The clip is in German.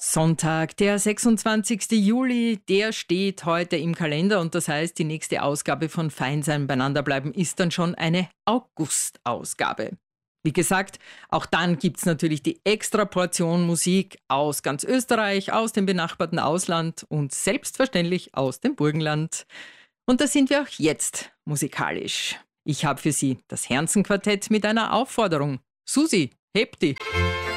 Sonntag, der 26. Juli, der steht heute im Kalender und das heißt, die nächste Ausgabe von Fein sein beieinander bleiben ist dann schon eine August-Ausgabe. Wie gesagt, auch dann gibt's natürlich die Extraportion Musik aus ganz Österreich, aus dem benachbarten Ausland und selbstverständlich aus dem Burgenland. Und da sind wir auch jetzt musikalisch. Ich habe für Sie das Herzenquartett mit einer Aufforderung. Susi, heb die!